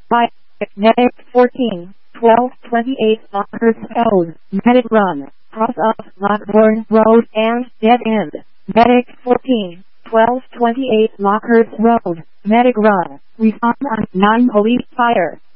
By Medic 14, 1228 Lockers Code, Medic Run, cross off Lockbourne Road and Dead End. Medic 14, 1228 Lockers Road, Medic Run, respond on 9 police fire.